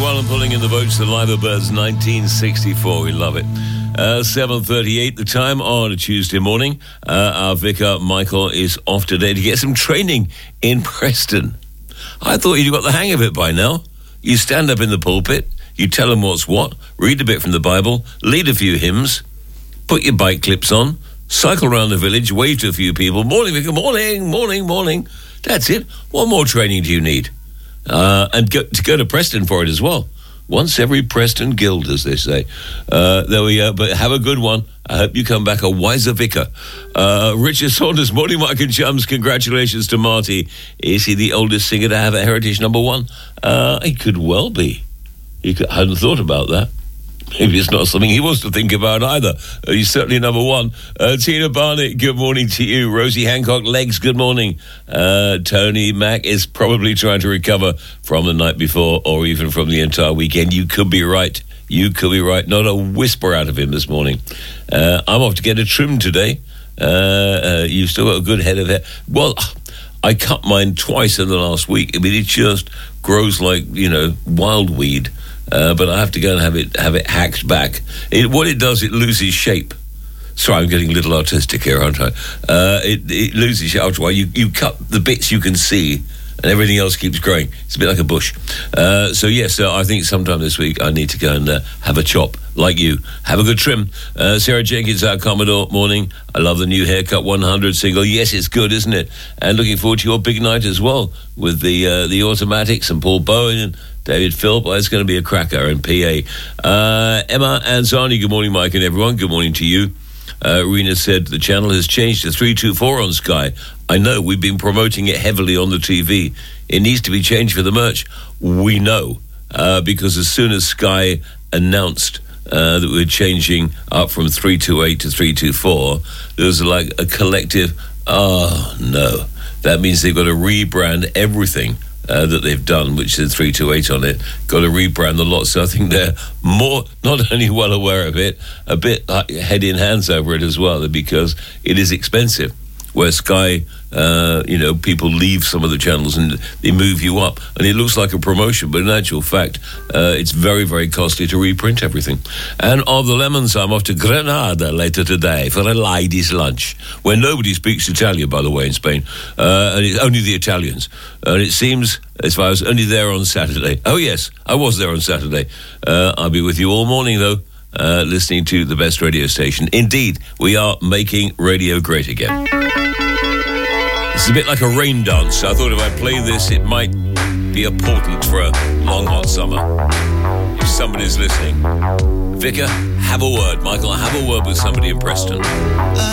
Llewellyn pulling in the votes. The Liver Birds 1964. We love it. 7:38 the time on a Tuesday morning. Our vicar, Michael, is off today to get some training in Preston. I thought you'd got the hang of it by now. You stand up in the pulpit, you tell them what's what, read a bit from the Bible, lead a few hymns, put your bike clips on, cycle around the village, wave to a few people. Morning, vicar. Morning, morning, morning. That's it. What more training do you need? And go to Preston for it as well. Once every Preston guild, as they say. There we go. But have a good one. I hope you come back a wiser vicar. Richard Saunders, morning, Mike and Chums. Congratulations to Marty. Is he the oldest singer to have a Heritage #1? He could well be. I hadn't thought about that. Maybe it's not something he wants to think about either. He's certainly #1. Tina Barnett, good morning to you. Rosie Hancock, legs, good morning. Tony Mack is probably trying to recover from the night before or even from the entire weekend. You could be right. You could be right. Not a whisper out of him this morning. I'm off to get a trim today. You've still got a good head of hair. Well, I cut mine twice in the last week. I mean, it just grows like, wild weed. But I have to go and have it hacked back. What it does, it loses shape. Sorry, I'm getting a little artistic here, aren't I? It loses shape after a while. You cut the bits you can see, and everything else keeps growing. It's a bit like a bush. So I think sometime this week I need to go and have a chop, like you. Have a good trim. Sarah Jenkins, our Commodore, morning. I love the new Haircut 100 single. Yes, it's good, isn't it? And looking forward to your big night as well with the Automatics and Paul Bowen and David Philp. It's going to be a cracker in PA. Emma Anzani, good morning, Mike and everyone. Good morning to you. Rena said the channel has changed to 324 on Sky. I know, we've been promoting it heavily on the TV. It needs to be changed for the merch. We know, because as soon as Sky announced that we're changing up from 328 to 324, there was like a collective, oh no. That means they've got to rebrand everything that they've done, which is 328 on it. Got to rebrand the lot. So I think they're not only well aware of it, a bit like head in hands over it as well, because it is expensive. Where Sky, people leave some of the channels and they move you up. And it looks like a promotion, but in actual fact, it's very, very costly to reprint everything. And of the lemons, I'm off to Granada later today for a ladies' lunch, where nobody speaks Italian, by the way, in Spain. And it's only the Italians. And it seems, as far as only there on Saturday. Oh, yes, I was there on Saturday. I'll be with you all morning, though. Listening to the best radio station. Indeed, we are making radio great again. It's a bit like a rain dance. I thought if I play this, it might be a portent for a long, hot summer. If somebody's listening. Vicar, have a word. Michael, have a word with somebody in Preston.